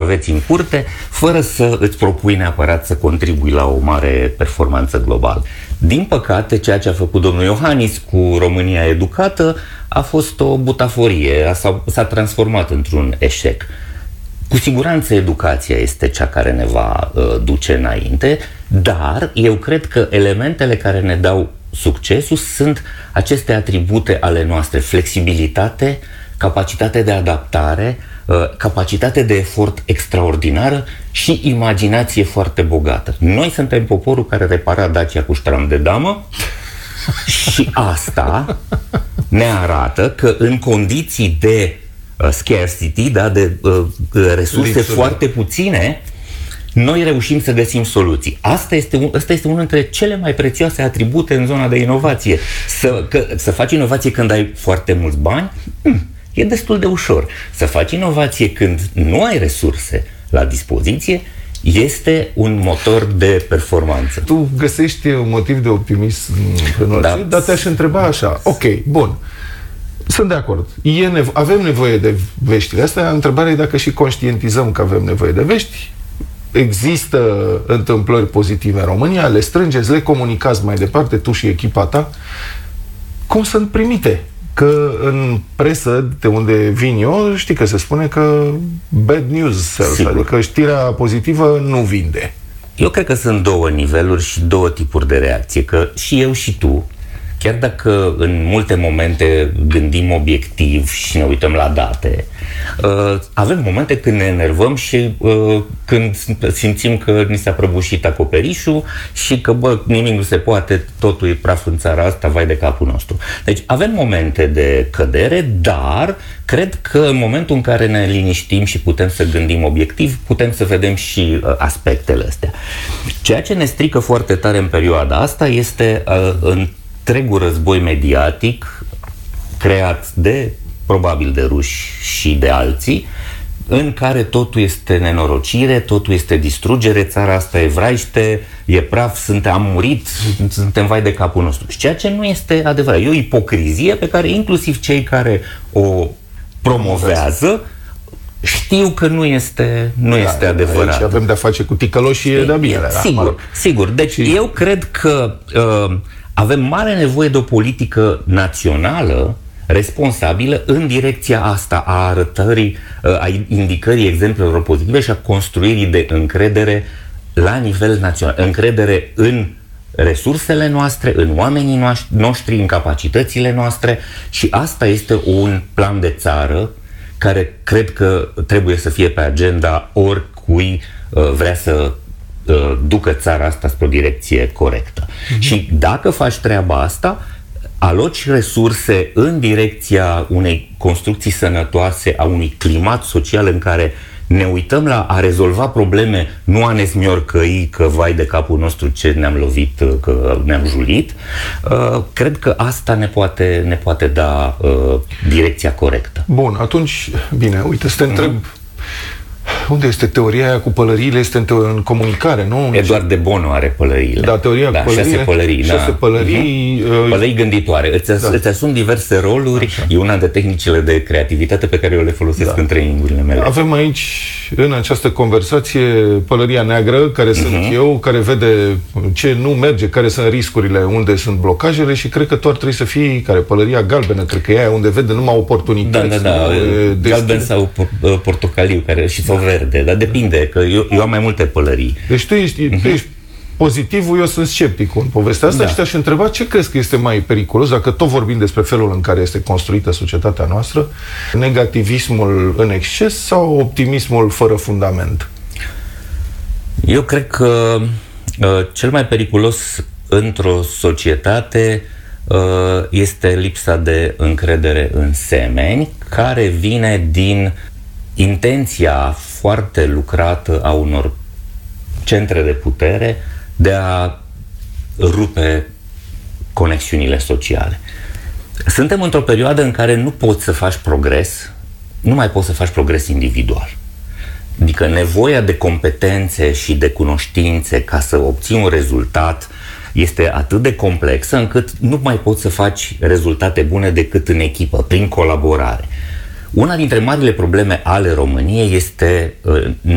castraveți în curte, fără să îți propui neapărat să contribui la o mare performanță globală. Din păcate, ceea ce a făcut domnul Iohannis cu România Educată a fost o butaforie, s-a transformat într-un eșec. Cu siguranță educația este cea care ne va duce înainte, dar eu cred că elementele care ne dau succesul sunt aceste atribute ale noastre: flexibilitate, capacitate de adaptare, capacitate de efort extraordinară și imaginație foarte bogată. Noi suntem poporul care repara Dacia cu ștram de damă și asta ne arată că în condiții de scarcity, da, de resurse foarte puține, noi reușim să găsim soluții. Asta este unul dintre cele mai prețioase atribute în zona de inovație. Să faci inovație când ai foarte mulți bani, e destul de ușor. Să faci inovație când nu ai resurse la dispoziție este un motor de performanță. Tu găsești un motiv de optimism în orice, dar te-aș întreba așa. Ok, bun. Sunt de acord. Avem nevoie de veștile astea. Întrebarea e dacă și conștientizăm că avem nevoie de vești. Există întâmplări pozitive în România, le strângeți, le comunicați mai departe, tu și echipa ta. Cum sunt primite? Că în presă, de unde vin eu, știi că se spune că bad news sells, adică știrea pozitivă nu vinde. Eu cred că sunt două niveluri și două tipuri de reacție, că și eu și tu, chiar dacă în multe momente gândim obiectiv și ne uităm la date, avem momente când ne enervăm și când simțim că ni s-a prăbușit acoperișul și că, nimic nu se poate, totul e praf în țara asta, vai de capul nostru. Deci avem momente de cădere, dar cred că în momentul în care ne liniștim și putem să gândim obiectiv, putem să vedem și aspectele astea. Ceea ce ne strică foarte tare în perioada asta este întregul război mediatic creat probabil de ruși și de alții, în care totul este nenorocire, totul este distrugere, țara asta e vraiște, e praf, am murit, suntem vai de capul nostru. Și ceea ce nu este adevărat. E o ipocrizie pe care inclusiv cei care o promovează știu că nu este adevărat. Aici avem de-a face cu ticăloșii de bine. Sigur. Deci eu cred că avem mare nevoie de o politică națională responsabilă în direcția asta a arătării, a indicării exemplelor pozitive și a construirii de încredere la nivel național. Încredere în resursele noastre, în oamenii noștri, în capacitățile noastre, și asta este un plan de țară care cred că trebuie să fie pe agenda oricui vrea să ducă țara asta spre o direcție corectă. Și dacă faci treaba asta, aloci resurse în direcția unei construcții sănătoase, a unui climat social în care ne uităm la a rezolva probleme, nu a ne smiorcăi că vai de capul nostru ce ne-am lovit, că ne-am julit, cred că asta ne poate da direcția corectă. Bun, atunci, bine, uite, să te întreb, unde este teoria aia cu pălăriile? Este în comunicare, nu? Eduard de Bono are pălăriile. Da, teoria cu pălăriile. 6 pălării. 6 pălării. Pălării gânditoare. Îți asumi diverse roluri. Așa. E una de tehnicile de creativitate pe care eu le folosesc în trainingurile mele. Avem aici, în această conversație, pălăria neagră, care sunt eu, care vede ce nu merge, care sunt riscurile, unde sunt blocajele, și cred că tu ar trebui să fii, pălăria galbenă, cred că e aia unde vede numai oportunități. Da. Galben sau portocaliu, sau verde, dar depinde, că eu am mai multe pălării. Deci tu ești pozitivul, eu sunt scepticul în povestea asta și te-aș întreba ce crezi că este mai periculos, dacă tot vorbim despre felul în care este construită societatea noastră, negativismul în exces sau optimismul fără fundament? Eu cred că cel mai periculos într-o societate este lipsa de încredere în semeni, care vine din intenția foarte lucrată a unor centre de putere de a rupe conexiunile sociale. Suntem într-o perioadă în care nu poți să faci progres, nu mai poți să faci progres individual. Adică nevoia de competențe și de cunoștințe ca să obții un rezultat este atât de complexă încât nu mai poți să faci rezultate bune decât în echipă, prin colaborare. Una dintre marile probleme ale României este